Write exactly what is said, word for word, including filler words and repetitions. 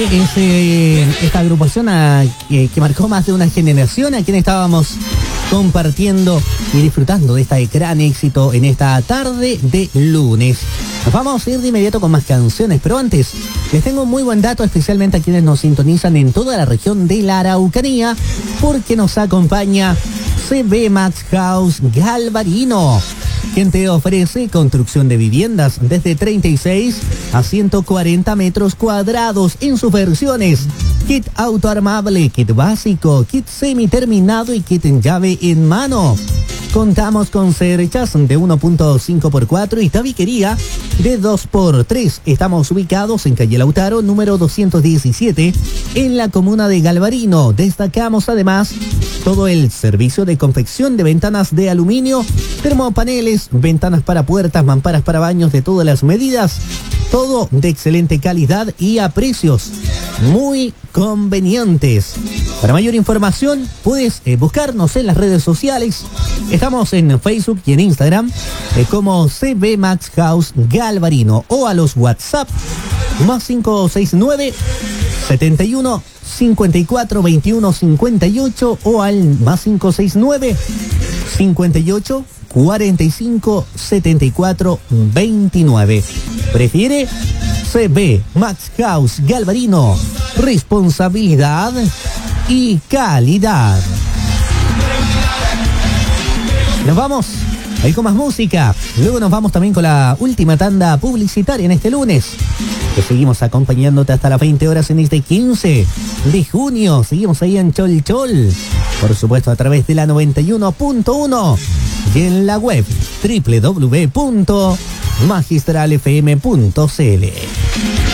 es eh, esta agrupación a, que, que marcó más de una generación, a quien estábamos compartiendo y disfrutando de este gran éxito en esta tarde de lunes. Nos vamos a ir de inmediato con más canciones, pero antes les tengo un muy buen dato, especialmente a quienes nos sintonizan en toda la región de la Araucanía, porque nos acompaña C B Max House Galvarino, quien te ofrece construcción de viviendas desde treinta y seis a ciento cuarenta metros cuadrados en sus versiones: kit autoarmable, kit básico, kit semiterminado y kit en llave en mano. Contamos con cerchas de uno punto cinco por cuatro y tabiquería de dos por tres. Estamos ubicados en calle Lautaro, número doscientos diecisiete, en la comuna de Galvarino. Destacamos además todo el servicio de confección de ventanas de aluminio, termopaneles, ventanas para puertas, mamparas para baños de todas las medidas. Todo de excelente calidad y a precios muy convenientes. Para mayor información puedes eh, buscarnos en las redes sociales. Estamos en Facebook y en Instagram eh, como C B Max House Galvarino, o a los WhatsApp más cinco seis nueve, setenta y uno, cincuenta y cuatro, veintiuno, cincuenta y ocho, o al más cinco seis nueve, cincuenta y ocho, cuarenta y cinco, setenta y cuatro, veintinueve. ¿Prefiere? C B Max House Galvarino. Responsabilidad y calidad. Nos vamos ahí con más música. Luego nos vamos también con la última tanda publicitaria en este lunes. Que seguimos acompañándote hasta las veinte horas en este quince de junio. Seguimos ahí en Chol Chol. Por supuesto a través de la noventa y uno punto uno y en la web doble u doble u doble u punto magistral f m punto c l.